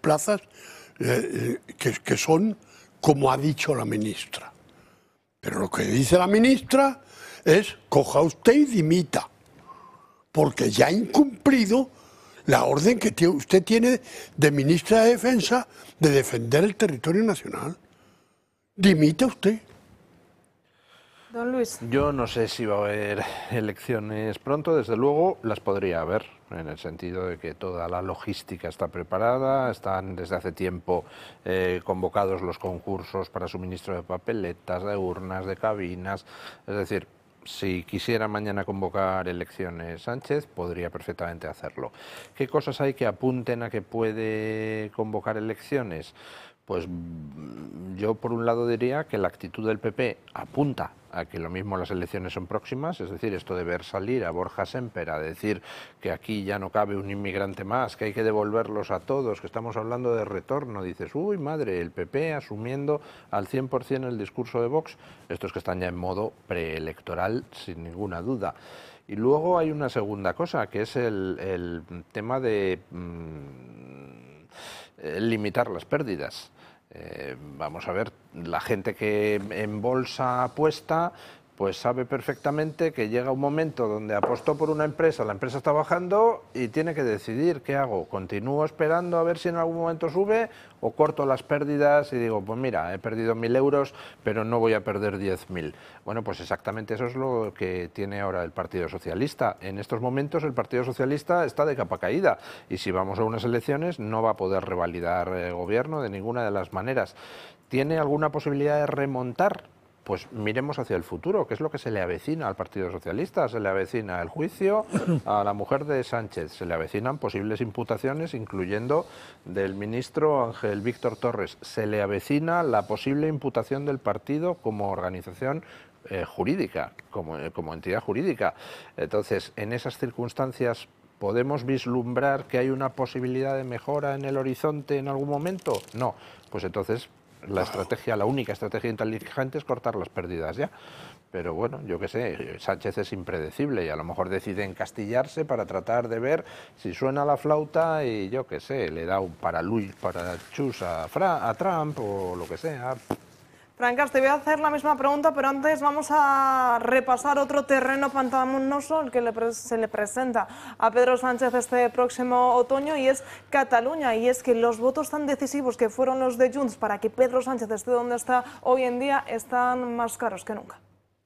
plazas que son como ha dicho la ministra. Pero lo que dice la ministra es, coja usted y dimita, porque ya ha incumplido la orden que usted tiene de ministra de Defensa de defender el territorio nacional. Dimita usted. Don Luis. Yo no sé si va a haber elecciones pronto, desde luego las podría haber, en el sentido de que toda la logística está preparada, están desde hace tiempo convocados los concursos para suministro de papeletas, de urnas, de cabinas, es decir, si quisiera mañana convocar elecciones Sánchez, podría perfectamente hacerlo. ¿Qué cosas hay que apunten a que puede convocar elecciones? Pues yo por un lado diría que la actitud del PP apunta a que lo mismo las elecciones son próximas, es decir, esto de ver salir a Borja Sémper a decir que aquí ya no cabe un inmigrante más, que hay que devolverlos a todos, que estamos hablando de retorno, dices, uy madre, el PP asumiendo al 100% el discurso de Vox, estos que están ya en modo preelectoral sin ninguna duda. Y luego hay una segunda cosa, que es el tema de limitar las pérdidas. Vamos a ver, la gente que en bolsa apuesta, pues sabe perfectamente que llega un momento donde apostó por una empresa, la empresa está bajando y tiene que decidir qué hago, continúo esperando a ver si en algún momento sube o corto las pérdidas y digo, pues mira, he perdido 1.000 euros, pero no voy a perder 10.000. Bueno, pues exactamente eso es lo que tiene ahora el Partido Socialista. En estos momentos el Partido Socialista está de capa caída y si vamos a unas elecciones no va a poder revalidar el gobierno de ninguna de las maneras. ¿Tiene alguna posibilidad de remontar? Pues miremos hacia el futuro, ¿qué es lo que se le avecina al Partido Socialista? Se le avecina el juicio a la mujer de Sánchez, se le avecinan posibles imputaciones, incluyendo del ministro Ángel Víctor Torres, se le avecina la posible imputación del partido como organización jurídica, como entidad jurídica. Entonces, en esas circunstancias, ¿podemos vislumbrar que hay una posibilidad de mejora en el horizonte en algún momento? No, pues entonces la única estrategia inteligente es cortar las pérdidas ya. Pero bueno, yo qué sé, Sánchez es impredecible y a lo mejor decide encastillarse para tratar de ver si suena la flauta y yo qué sé, le da un parachús a Trump o lo que sea. Francas, te voy a hacer la misma pregunta, pero antes vamos a repasar otro terreno pantanoso el que se le presenta a Pedro Sánchez este próximo otoño y es Cataluña. Y es que los votos tan decisivos que fueron los de Junts para que Pedro Sánchez esté donde está hoy en día están más caros que nunca.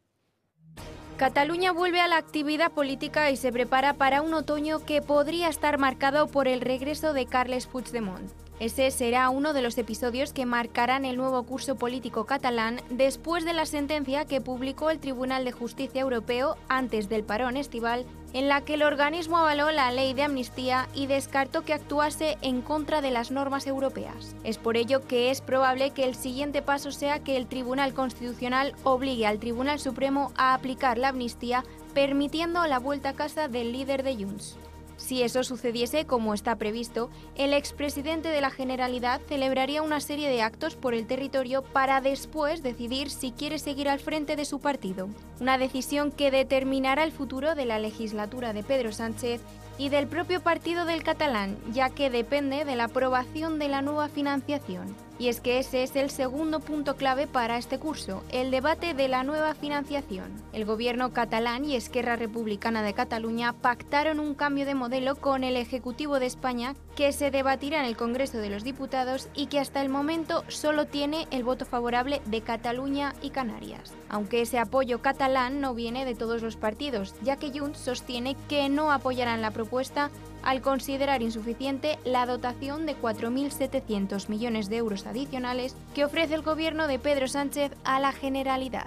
Cataluña vuelve a la actividad política y se prepara para un otoño que podría estar marcado por el regreso de Carles Puigdemont. Ese será uno de los episodios que marcarán el nuevo curso político catalán después de la sentencia que publicó el Tribunal de Justicia Europeo antes del parón estival, en la que el organismo avaló la ley de amnistía y descartó que actuase en contra de las normas europeas. Es por ello que es probable que el siguiente paso sea que el Tribunal Constitucional obligue al Tribunal Supremo a aplicar la amnistía, permitiendo la vuelta a casa del líder de Junts. Si eso sucediese como está previsto, el expresidente de la Generalidad celebraría una serie de actos por el territorio para después decidir si quiere seguir al frente de su partido. Una decisión que determinará el futuro de la legislatura de Pedro Sánchez y del propio partido del catalán, ya que depende de la aprobación de la nueva financiación. Y es que ese es el segundo punto clave para este curso, el debate de la nueva financiación. El gobierno catalán y Esquerra Republicana de Cataluña pactaron un cambio de modelo con el Ejecutivo de España que se debatirá en el Congreso de los Diputados y que hasta el momento solo tiene el voto favorable de Cataluña y Canarias. Aunque ese apoyo catalán no viene de todos los partidos, ya que Junts sostiene que no apoyarán la propuesta al considerar insuficiente la dotación de 4.700 millones de euros adicionales que ofrece el gobierno de Pedro Sánchez a la Generalidad.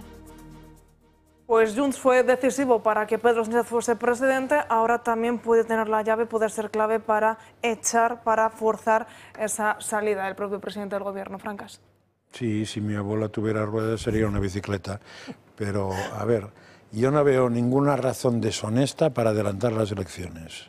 Pues Junts fue decisivo para que Pedro Sánchez fuese presidente, ahora también puede tener la llave, poder ser clave para forzar esa salida del propio presidente del gobierno. Francas. Sí, si mi abuela tuviera ruedas sería una bicicleta, pero a ver, yo no veo ninguna razón deshonesta para adelantar las elecciones.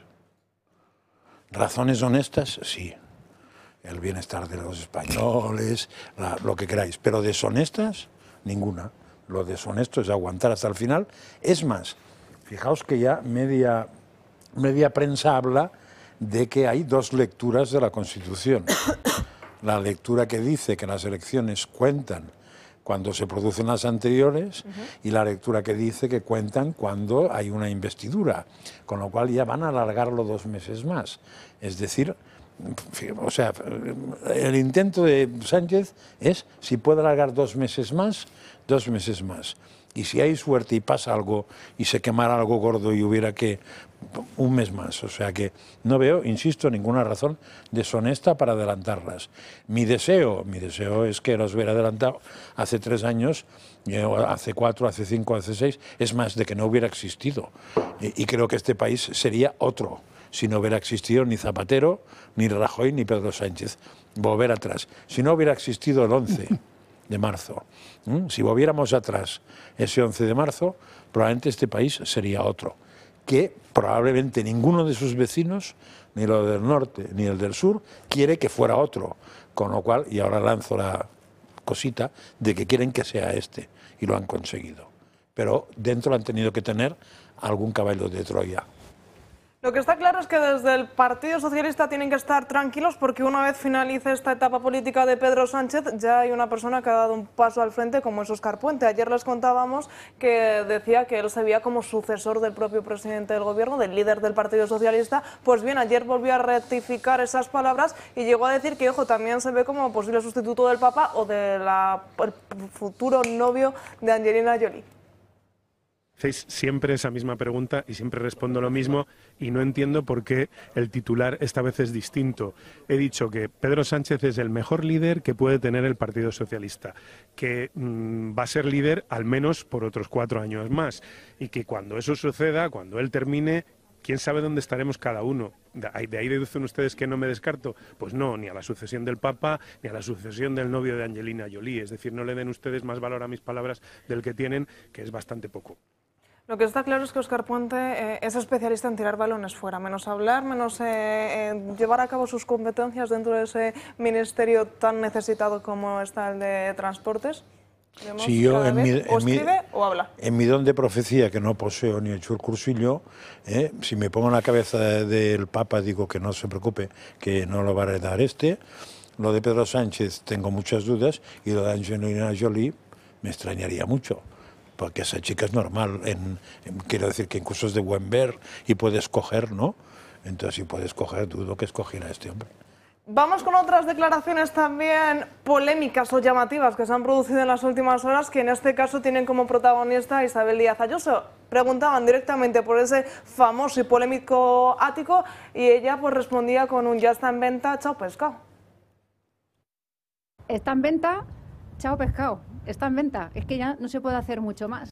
Razones honestas, sí. El bienestar de los españoles, lo que queráis. Pero deshonestas, ninguna. Lo deshonesto es aguantar hasta el final. Es más, fijaos que ya media prensa habla de que hay dos lecturas de la Constitución. La lectura que dice que las elecciones cuentan cuando se producen las anteriores y la lectura que dice que cuentan cuando hay una investidura, con lo cual ya van a alargarlo 2 meses más. Es decir, o sea, el intento de Sánchez es, si puede alargar 2 meses más, 2 meses más. Y si hay suerte y pasa algo y se quemara algo gordo y hubiera que 1 mes más. O sea que no veo, insisto, ninguna razón deshonesta para adelantarlas. Mi deseo es que las hubiera adelantado hace 3 años, hace 4, hace 5, hace 6, es más, de que no hubiera existido. Y creo que este país sería otro si no hubiera existido ni Zapatero, ni Rajoy, ni Pedro Sánchez. Volver atrás. Si no hubiera existido el 11 de marzo, si volviéramos atrás ese 11 de marzo, probablemente este país sería otro, que probablemente ninguno de sus vecinos, ni el del norte ni el del sur, quiere que fuera otro, con lo cual, y ahora lanzo la cosita de que quieren que sea este, y lo han conseguido. Pero dentro han tenido que tener algún caballo de Troya. Lo que está claro es que desde el Partido Socialista tienen que estar tranquilos porque una vez finalice esta etapa política de Pedro Sánchez ya hay una persona que ha dado un paso al frente, como es Óscar Puente. Ayer les contábamos que decía que él se veía como sucesor del propio presidente del gobierno, del líder del Partido Socialista. Pues bien, ayer volvió a rectificar esas palabras y llegó a decir que, ojo, también se ve como posible sustituto del Papa o del futuro novio de Angelina Jolie. Hacéis siempre esa misma pregunta y siempre respondo lo mismo y no entiendo por qué el titular esta vez es distinto. He dicho que Pedro Sánchez es el mejor líder que puede tener el Partido Socialista, que va a ser líder al menos por otros 4 años más y que cuando eso suceda, cuando él termine, quién sabe dónde estaremos cada uno. ¿De ahí deducen ustedes que no me descarto? Pues no, ni a la sucesión del Papa, ni a la sucesión del novio de Angelina Jolie. Es decir, no le den ustedes más valor a mis palabras del que tienen, que es bastante poco. Lo que está claro es que Óscar Puente es especialista en tirar balones fuera, menos hablar, menos llevar a cabo sus competencias dentro de ese ministerio tan necesitado como está el de Transportes. Si yo escribe o habla. En mi don de profecía, que no poseo ni he hecho el cursillo, si me pongo en la cabeza del Papa digo que no se preocupe, que no lo va a heredar este. Lo de Pedro Sánchez tengo muchas dudas y lo de Angelina Jolie me extrañaría mucho. Porque esa chica es normal, quiero decir que incluso es de buen ver y puede escoger, ¿no? Entonces, si puede escoger, dudo que escogiera a este hombre. Vamos con otras declaraciones también polémicas o llamativas que se han producido en las últimas horas, que en este caso tienen como protagonista a Isabel Díaz Ayuso. Preguntaban directamente por ese famoso y polémico ático y ella pues respondía con un ya está en venta, chao pescado. Está en venta, chao pescado. Está en venta, es que ya no se puede hacer mucho más.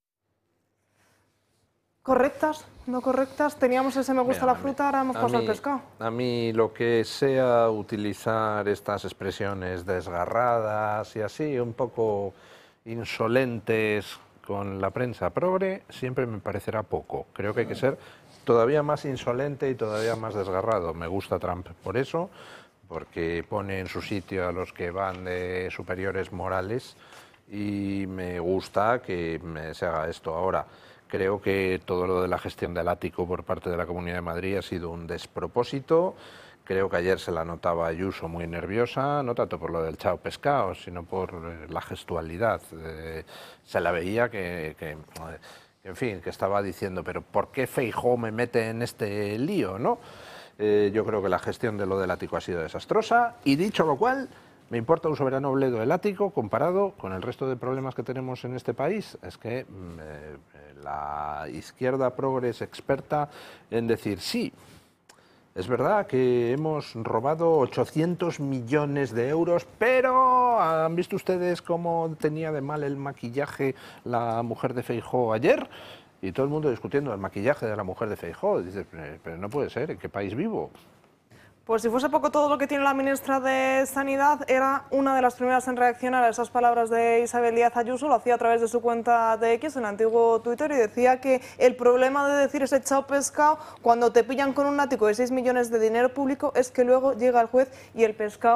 ¿Correctas? ¿No correctas? Teníamos ese me gusta la fruta, ahora hemos pasado al pescado. A mí lo que sea utilizar estas expresiones desgarradas y así, un poco insolentes con la prensa progre, siempre me parecerá poco. Creo que hay que ser todavía más insolente y todavía más desgarrado. Me gusta Trump por eso, porque pone en su sitio a los que van de superiores morales, y me gusta que se haga esto ahora. Creo que todo lo de la gestión del ático por parte de la Comunidad de Madrid ha sido un despropósito. Creo que ayer se la notaba Ayuso muy nerviosa, no tanto por lo del chao pescado, sino por la gestualidad. Se la veía en fin, que estaba diciendo, pero ¿por qué Feijóo me mete en este lío, no? Yo creo que la gestión de lo del ático ha sido desastrosa y, dicho lo cual, me importa un soberano bledo el ático comparado con el resto de problemas que tenemos en este país. Es que la izquierda progre es experta en decir sí, es verdad que hemos robado 800 millones de euros, pero ¿han visto ustedes cómo tenía de mal el maquillaje la mujer de Feijóo ayer? Y todo el mundo discutiendo el maquillaje de la mujer de Feijóo. Dice, pero no puede ser, ¿en qué país vivo? Pues si fuese poco todo lo que tiene la ministra de Sanidad, era una de las primeras en reaccionar a esas palabras de Isabel Díaz Ayuso. Lo hacía a través de su cuenta de X, en el antiguo Twitter, y decía que el problema de decir ese chao pescado cuando te pillan con un ático de 6 millones de dinero público es que luego llega el juez y el pescado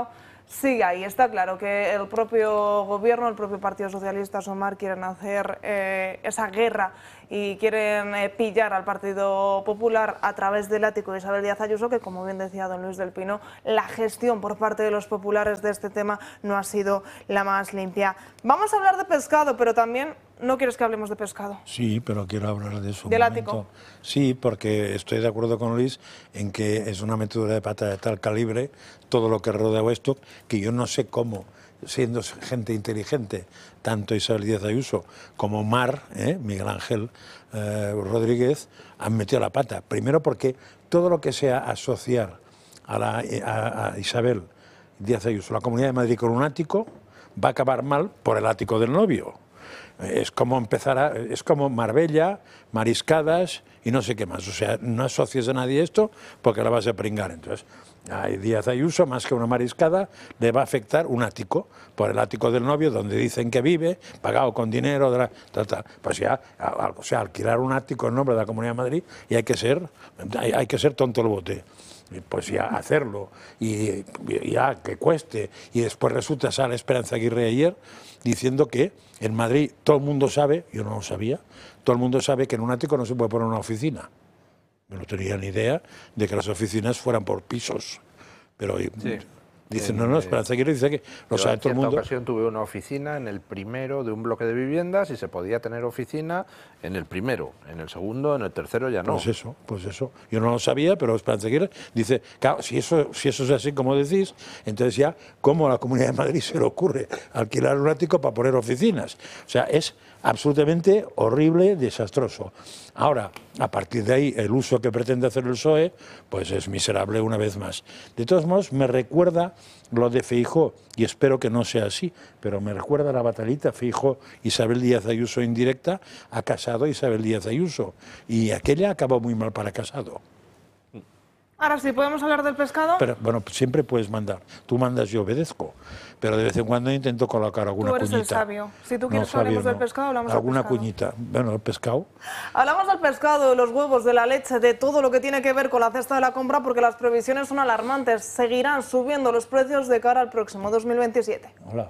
sigue ahí. Está claro que el propio gobierno, el propio Partido Socialista, Sumar, quieren hacer esa guerra y quieren pillar al Partido Popular a través del ático de Isabel Díaz Ayuso, que, como bien decía don Luis del Pino, la gestión por parte de los populares de este tema no ha sido la más limpia. Vamos a hablar de pescado, pero también no quieres que hablemos de pescado. Sí, pero quiero hablar de eso. ¿Del ático? Sí, porque estoy de acuerdo con Luis en que es una metedura de pata de tal calibre, todo lo que rodea esto, que yo no sé cómo, siendo gente inteligente, tanto Isabel Díaz Ayuso como Mar, Miguel Ángel Rodríguez, han metido la pata. Primero porque todo lo que sea asociar a Isabel Díaz Ayuso, la Comunidad de Madrid, con un ático, va a acabar mal por el ático del novio. Es como es como Marbella, mariscadas y no sé qué más. O sea, no asocies a nadie esto porque la vas a pringar. Entonces, a Díaz Ayuso, más que una mariscada, le va a afectar un ático, por el ático del novio, donde dicen que vive, pagado con dinero, pues ya, o sea, alquilar un ático en nombre de la Comunidad de Madrid, y hay que ser tonto el bote. Pues ya hacerlo, y ya que cueste, y después resulta, sale Esperanza Aguirre ayer diciendo que en Madrid todo el mundo sabe, yo no lo sabía, todo el mundo sabe que en un ático no se puede poner una oficina. Yo no tenía ni idea de que las oficinas fueran por pisos, pero sí. Dicen, no, Esperanza Aguirre dice que lo sabe todo el mundo. En ocasión tuve una oficina en el primero de un bloque de viviendas y se podía tener oficina en el primero, en el segundo, en el tercero ya no. Pues eso. Yo no lo sabía, pero Esperanza Aguirre dice, claro, si eso es así como decís, entonces ya, ¿cómo a la Comunidad de Madrid se le ocurre alquilar un ático para poner oficinas? O sea, es absolutamente horrible, desastroso. Ahora, a partir de ahí, el uso que pretende hacer el PSOE, pues es miserable una vez más. De todos modos, me recuerda lo de Feijóo, y espero que no sea así, pero me recuerda la batallita Feijóo-Isabel Díaz Ayuso indirecta a Casado Isabel Díaz Ayuso, y aquella acabó muy mal para Casado. Ahora sí, ¿podemos hablar del pescado? Pero bueno, siempre puedes mandar. Tú mandas, yo obedezco. Pero de vez en cuando intento colocar alguna cuñita. Tú eres el sabio. Si tú quieres que hablemos del pescado, hablamos del pescado. Alguna cuñita. Bueno, el pescado. Hablamos del pescado, de los huevos, de la leche, de todo lo que tiene que ver con la cesta de la compra, porque las previsiones son alarmantes. Seguirán subiendo los precios de cara al próximo 2027. Hola.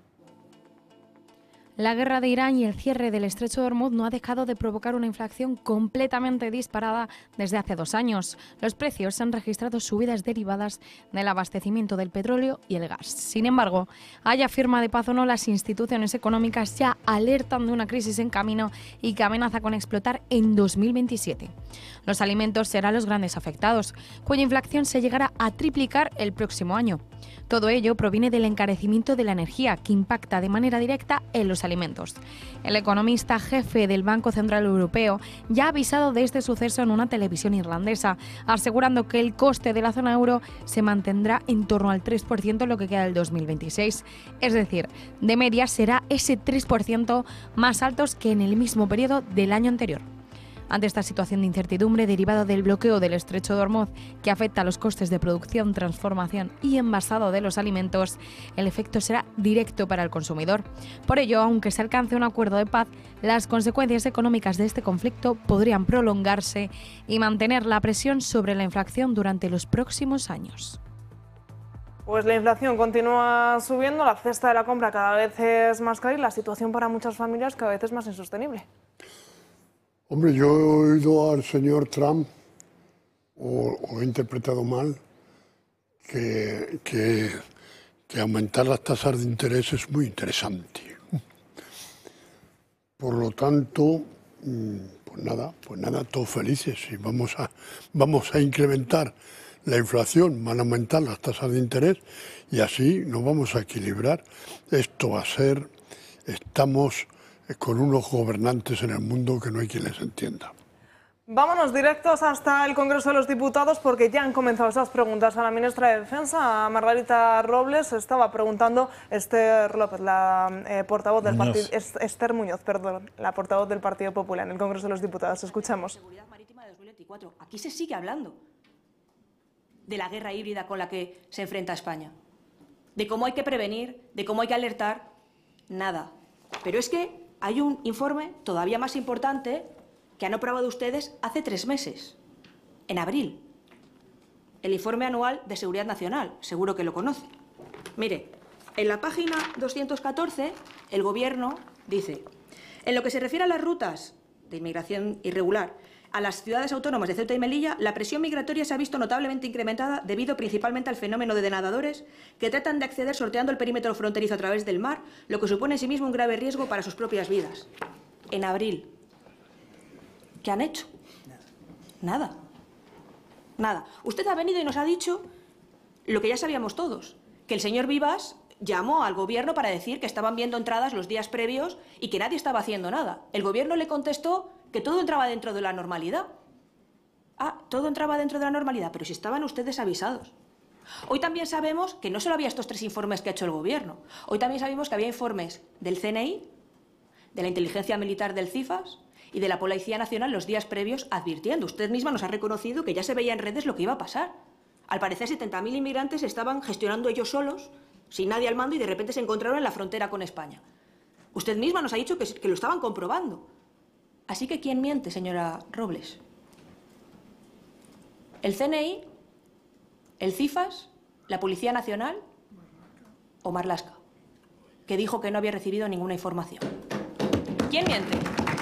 La guerra de Irán y el cierre del estrecho de Hormuz no ha dejado de provocar una inflación completamente disparada desde hace 2 años. Los precios han registrado subidas derivadas del abastecimiento del petróleo y el gas. Sin embargo, haya firma de paz o no, las instituciones económicas ya alertan de una crisis en camino y que amenaza con explotar en 2027. Los alimentos serán los grandes afectados, cuya inflación se llegará a triplicar el próximo año. Todo ello proviene del encarecimiento de la energía, que impacta de manera directa en los alimentos. El economista jefe del Banco Central Europeo ya ha avisado de este suceso en una televisión irlandesa, asegurando que el coste de la zona euro se mantendrá en torno al 3% en lo que queda del 2026. Es decir, de media será ese 3% más altos que en el mismo periodo del año anterior. Ante esta situación de incertidumbre derivada del bloqueo del estrecho de Hormuz, que afecta a los costes de producción, transformación y envasado de los alimentos, el efecto será directo para el consumidor. Por ello, aunque se alcance un acuerdo de paz, las consecuencias económicas de este conflicto podrían prolongarse y mantener la presión sobre la inflación durante los próximos años. Pues la inflación continúa subiendo, la cesta de la compra cada vez es más cara y la situación para muchas familias cada vez es más insostenible. Hombre, yo he oído al señor Trump, o he interpretado mal, que aumentar las tasas de interés es muy interesante. Por lo tanto, pues nada, todos felices. Si vamos a incrementar la inflación, van a aumentar las tasas de interés y así nos vamos a equilibrar. Esto va a ser, estamos con unos gobernantes en el mundo que no hay quien les entienda. Vámonos directos hasta el Congreso de los Diputados porque ya han comenzado esas preguntas a la ministra de Defensa, a Margarita Robles. Estaba preguntando Esther López, la portavoz del partido, Esther Muñoz, perdón, la portavoz del Partido Popular en el Congreso de los Diputados. Escuchamos. Seguridad marítima de 2024. Aquí se sigue hablando de la guerra híbrida con la que se enfrenta España, de cómo hay que prevenir, de cómo hay que alertar, nada. Pero es que hay un informe todavía más importante que han aprobado ustedes hace 3 meses, en abril. El informe anual de Seguridad Nacional, seguro que lo conoce. Mire, en la página 214, el Gobierno dice: en lo que se refiere a las rutas de inmigración irregular a las ciudades autónomas de Ceuta y Melilla, la presión migratoria se ha visto notablemente incrementada debido principalmente al fenómeno de denadadores que tratan de acceder sorteando el perímetro fronterizo a través del mar, lo que supone en sí mismo un grave riesgo para sus propias vidas. En abril, ¿qué han hecho? Nada. Nada. Usted ha venido y nos ha dicho lo que ya sabíamos todos, que el señor Vivas llamó al Gobierno para decir que estaban viendo entradas los días previos y que nadie estaba haciendo nada. El Gobierno le contestó que todo entraba dentro de la normalidad. Ah, todo entraba dentro de la normalidad, pero si estaban ustedes avisados. Hoy también sabemos que no solo había estos 3 informes que ha hecho el Gobierno. Hoy también sabemos que había informes del CNI, de la Inteligencia Militar del CIFAS y de la Policía Nacional los días previos advirtiendo. Usted misma nos ha reconocido que ya se veía en redes lo que iba a pasar. Al parecer 70.000 inmigrantes estaban gestionando ellos solos, sin nadie al mando, y de repente se encontraron en la frontera con España. Usted misma nos ha dicho que lo estaban comprobando. Así que ¿quién miente, señora Robles? ¿El CNI? ¿El CIFAS? ¿La Policía Nacional? ¿O Marlaska, que dijo que no había recibido ninguna información? ¿Quién miente?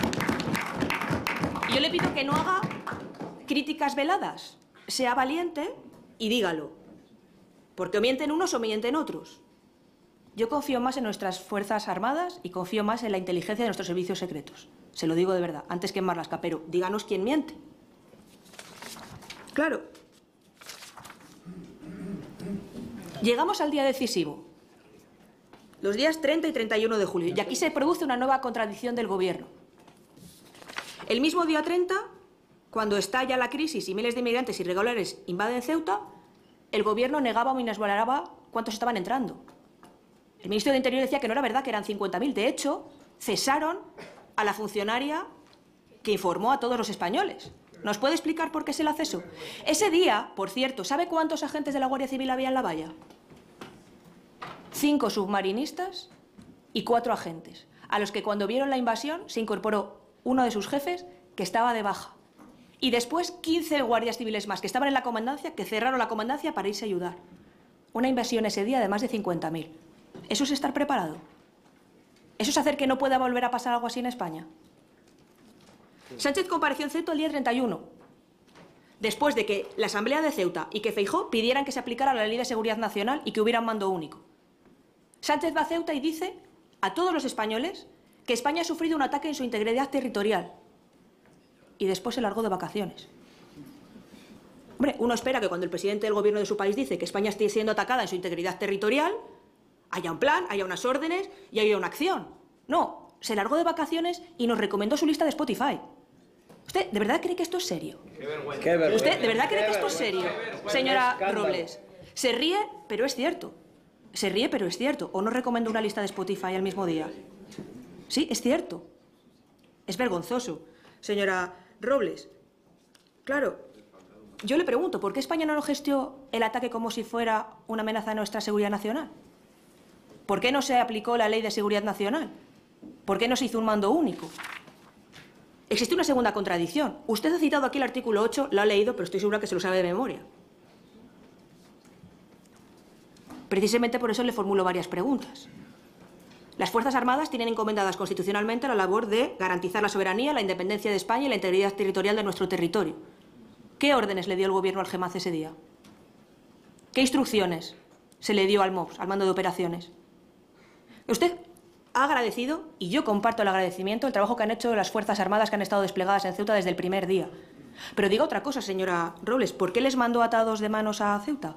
Y yo le pido que no haga críticas veladas. Sea valiente y dígalo. Porque o mienten unos o mienten otros. Yo confío más en nuestras Fuerzas Armadas y confío más en la inteligencia de nuestros servicios secretos. Se lo digo de verdad, antes que en Marlaska, pero díganos quién miente. Claro. Llegamos al día decisivo, los días 30 y 31 de julio, y aquí se produce una nueva contradicción del Gobierno. El mismo día 30, cuando estalla la crisis y miles de inmigrantes irregulares invaden Ceuta, el Gobierno negaba o minusvaloraba cuántos estaban entrando. El ministro de Interior decía que no era verdad, que eran 50.000. De hecho, cesaron a la funcionaria que informó a todos los españoles. ¿Nos puede explicar por qué se la cesó? Ese día, por cierto, ¿sabe cuántos agentes de la Guardia Civil había en la valla? 5 submarinistas y 4 agentes, a los que cuando vieron la invasión se incorporó uno de sus jefes que estaba de baja. Y después 15 guardias civiles más que estaban en la comandancia, que cerraron la comandancia para irse a ayudar. Una invasión ese día de más de 50.000. ¿Eso es estar preparado? ¿Eso es hacer que no pueda volver a pasar algo así en España? Sánchez compareció en Ceuta el día 31, después de que la Asamblea de Ceuta y que Feijóo pidieran que se aplicara la Ley de Seguridad Nacional y que hubiera un mando único. Sánchez va a Ceuta y dice a todos los españoles que España ha sufrido un ataque en su integridad territorial. Y después se largó de vacaciones. Hombre, uno espera que cuando el presidente del gobierno de su país dice que España esté siendo atacada en su integridad territorial, haya un plan, haya unas órdenes y haya una acción. No, se largó de vacaciones y nos recomendó su lista de Spotify. ¿Usted de verdad cree que esto es serio? Qué vergüenza. ¿Usted de verdad cree que esto es serio? Señora Robles, se ríe, pero es cierto. Se ríe, pero es cierto. ¿O no recomendó una lista de Spotify al mismo día? Sí, es cierto. Es vergonzoso. Señora Robles, claro, yo le pregunto, ¿por qué España no gestió el ataque como si fuera una amenaza a nuestra seguridad nacional? ¿Por qué no se aplicó la Ley de Seguridad Nacional? ¿Por qué no se hizo un mando único? Existe una segunda contradicción. Usted ha citado aquí el artículo 8, lo ha leído, pero estoy segura que se lo sabe de memoria. Precisamente por eso le formulo varias preguntas. Las Fuerzas Armadas tienen encomendadas constitucionalmente la labor de garantizar la soberanía, la independencia de España y la integridad territorial de nuestro territorio. ¿Qué órdenes le dio el gobierno al GEMAZ ese día? ¿Qué instrucciones se le dio al MOPS, al mando de operaciones? Usted ha agradecido, y yo comparto el agradecimiento, el trabajo que han hecho las Fuerzas Armadas que han estado desplegadas en Ceuta desde el primer día. Pero diga otra cosa, señora Robles, ¿por qué les mandó atados de manos a Ceuta?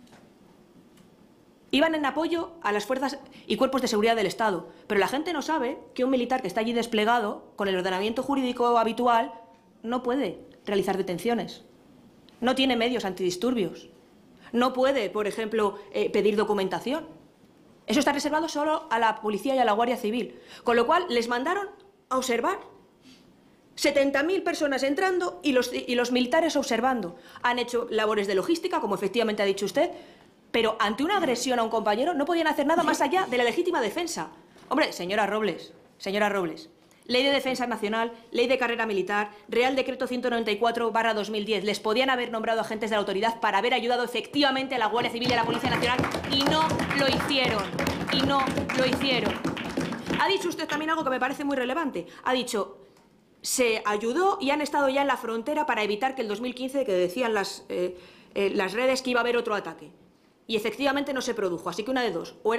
Iban en apoyo a las fuerzas y cuerpos de seguridad del Estado, pero la gente no sabe que un militar que está allí desplegado, con el ordenamiento jurídico habitual, no puede realizar detenciones. No tiene medios antidisturbios. No puede, por ejemplo, pedir documentación. Eso está reservado solo a la policía y a la Guardia Civil. Con lo cual, les mandaron a observar. 70.000 personas entrando y los militares observando. Han hecho labores de logística, como efectivamente ha dicho usted, pero ante una agresión a un compañero no podían hacer nada más allá de la legítima defensa. Hombre, señora Robles, Ley de Defensa Nacional, Ley de Carrera Militar, Real Decreto 194/2010. Les podían haber nombrado agentes de la autoridad para haber ayudado efectivamente a la Guardia Civil y a la Policía Nacional y no lo hicieron. Y no lo hicieron. Ha dicho usted también algo que me parece muy relevante. Ha dicho, se ayudó y han estado ya en la frontera para evitar que el 2015, que decían las redes que iba a haber otro ataque. Y efectivamente no se produjo. Así que una de dos. O era